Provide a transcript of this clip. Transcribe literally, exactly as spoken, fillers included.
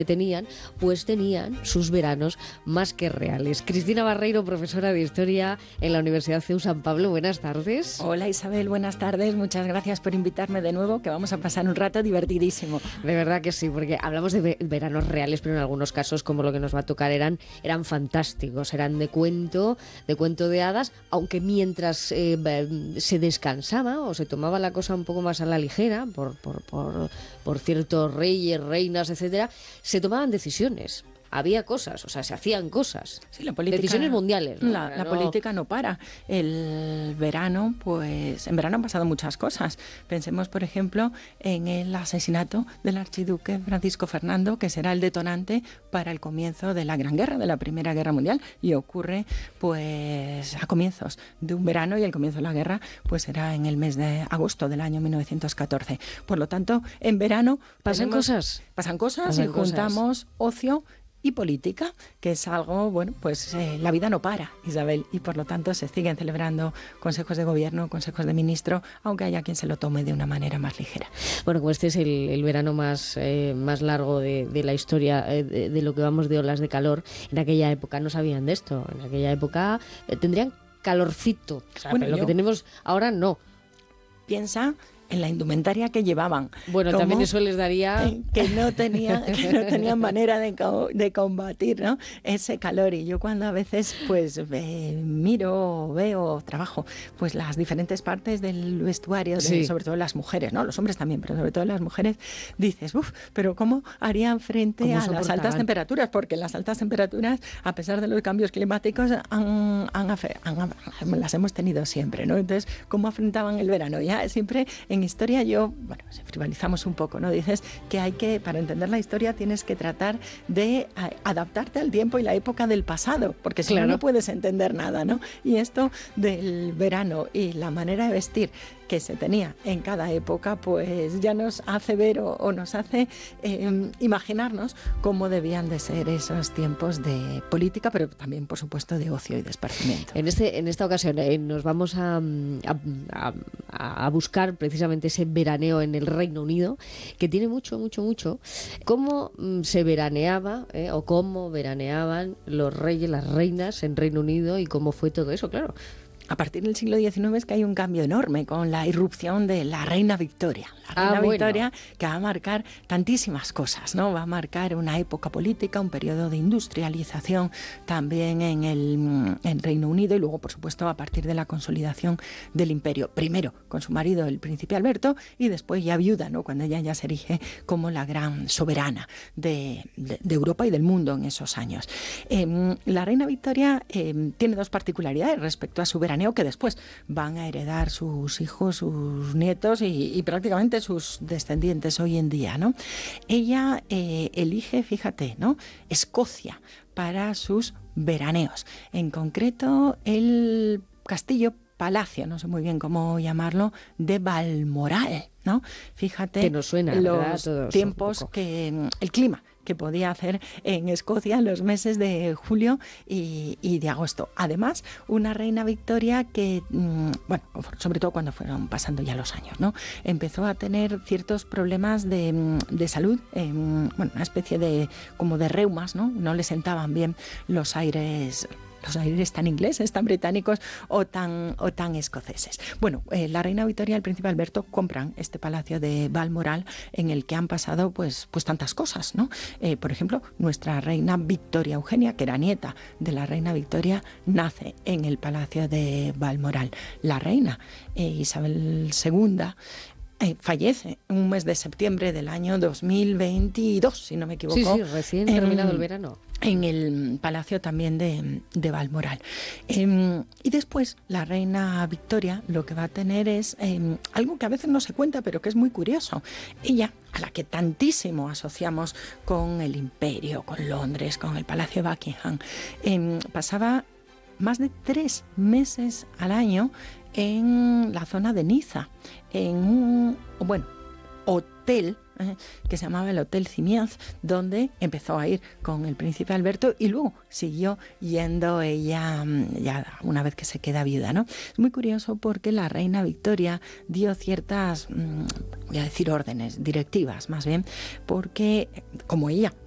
que tenían, pues tenían sus veranos más que reales. Cristina Barreiro, profesora de Historia en la Universidad C E U San Pablo, buenas tardes. Hola Isabel, buenas tardes, muchas gracias por invitarme de nuevo, que vamos a pasar un rato divertidísimo. De verdad que sí, porque hablamos de veranos reales, pero en algunos casos, como lo que nos va a tocar, eran, eran fantásticos, eran de cuento, de cuento de hadas, aunque mientras eh, se descansaba o se tomaba la cosa un poco más a la ligera, por, por, por, por ciertos reyes, reinas, etcétera, se tomaban decisiones. Había cosas, o sea, se hacían cosas. Sí, la política, decisiones mundiales, ¿no? La, la no... política no para. El verano, pues, en verano han pasado muchas cosas. Pensemos, por ejemplo, en el asesinato del archiduque Francisco Fernando, que será el detonante para el comienzo de la Gran Guerra, de la Primera Guerra Mundial, y ocurre, pues, a comienzos de un verano, y el comienzo de la guerra, pues, será en el mes de agosto del año mil novecientos catorce. Por lo tanto, en verano pasan tenemos, cosas, pasan cosas pasan y juntamos cosas. ocio y política, que es algo, bueno, pues eh, la vida no para, Isabel, y por lo tanto se siguen celebrando consejos de gobierno, consejos de ministro, aunque haya quien se lo tome de una manera más ligera. Bueno, como este es el, el verano más, eh, más largo de, de la historia, eh, de, de lo que vamos de olas de calor, en aquella época no sabían de esto, en aquella época eh, tendrían calorcito, o sea, bueno, lo yo, que tenemos ahora no. Piensa en la indumentaria que llevaban. Bueno, también eso les daría... Que no tenían, que no tenían manera de, de combatir, ¿no?, ese calor. Y yo cuando a veces pues eh, miro, veo, trabajo, pues las diferentes partes del vestuario, de, sí. sobre todo las mujeres, ¿no?, los hombres también, pero sobre todo las mujeres, dices, uff, pero ¿cómo harían frente a las altas temperaturas? Porque las altas temperaturas, a pesar de los cambios climáticos, han, han, han, han, las hemos tenido siempre, ¿no? Entonces, ¿cómo afrontaban el verano? Ya siempre en historia yo, bueno, frivolizamos un poco, ¿no? Dices que hay que, para entender la historia tienes que tratar de a, adaptarte al tiempo y la época del pasado, porque si claro. no, no puedes entender nada, ¿no? Y esto del verano y la manera de vestir que se tenía en cada época, pues ya nos hace ver o, o nos hace eh, imaginarnos cómo debían de ser esos tiempos de política, pero también, por supuesto, de ocio y de esparcimiento. En, este, en esta ocasión eh, nos vamos a, a, a, a buscar precisamente ese veraneo en el Reino Unido, que tiene mucho, mucho, mucho. ¿Cómo se veraneaba eh, o cómo veraneaban los reyes, las reinas en Reino Unido y cómo fue todo eso? Claro. A partir del siglo diecinueve es que hay un cambio enorme con la irrupción de la reina Victoria. La reina ah, Victoria bueno. que va a marcar tantísimas cosas, ¿no? Va a marcar una época política, un periodo de industrialización también en el en Reino Unido y luego, por supuesto, a partir de la consolidación del imperio. Primero con su marido, el príncipe Alberto, y después ya viuda, ¿no?, cuando ella ya se erige como la gran soberana de, de, de Europa y del mundo en esos años. Eh, la reina Victoria eh, tiene dos particularidades respecto a su veraneo, que después van a heredar sus hijos, sus nietos y, y prácticamente sus descendientes hoy en día, ¿no? Ella eh, elige, fíjate, ¿no?, Escocia para sus veraneos. En concreto, el castillo palacio, no sé muy bien cómo llamarlo, de Balmoral, ¿no? Fíjate que nos suena, los ¿verdad? tiempos que el clima que podía hacer en Escocia en los meses de julio y, y de agosto. Además, una reina Victoria que, bueno, sobre todo cuando fueron pasando ya los años, ¿no?, empezó a tener ciertos problemas de, de salud, eh, bueno, una especie de como de reumas, ¿no? No le sentaban bien los aires los aires tan ingleses, tan británicos o tan, o tan escoceses. Bueno, eh, la reina Victoria y el príncipe Alberto compran este palacio de Balmoral en el que han pasado pues, pues tantas cosas, ¿no? Eh, por ejemplo, nuestra reina Victoria Eugenia, que era nieta de la reina Victoria, nace en el palacio de Balmoral. La reina eh, Isabel segunda Eh, fallece un mes de septiembre del año dos mil veintidós, si no me equivoco. Sí, sí, recién en, terminado el verano. En el palacio también de, de Balmoral. Eh, y después la reina Victoria lo que va a tener es eh, algo que a veces no se cuenta, pero que es muy curioso. Ella, a la que tantísimo asociamos con el imperio, con Londres, con el palacio de Buckingham, eh, pasaba más de tres meses al año en la zona de Niza, en un, bueno, hotel eh, que se llamaba el Hotel Simiaz, donde empezó a ir con el príncipe Alberto y luego siguió yendo ella ya una vez que se queda viuda, ¿no? Es muy curioso porque la reina Victoria dio ciertas, voy a decir órdenes, directivas más bien, porque como ella